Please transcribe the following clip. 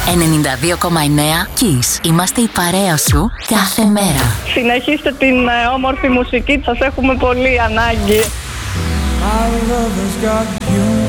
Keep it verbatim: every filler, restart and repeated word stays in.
ενενήντα δύο κόμμα εννέα Kiss. Είμαστε η παρέα σου κάθε μέρα. Συνεχίστε την ε, όμορφη μουσική, σας έχουμε πολύ ανάγκη. My love has got you.